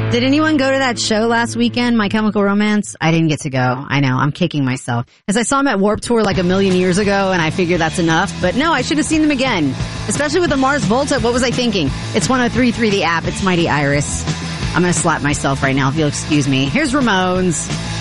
Did anyone go to that show last weekend, My Chemical Romance? I didn't get to go. I know, I'm kicking myself. As I saw them at Warped Tour like a million years ago, and I figured that's enough. But no, I should have seen them again. Especially with the Mars Volta. What was I thinking? It's 103.3 The App. It's Mighty Iris. I'm going to slap myself right now if you'll excuse me. Here's Ramones.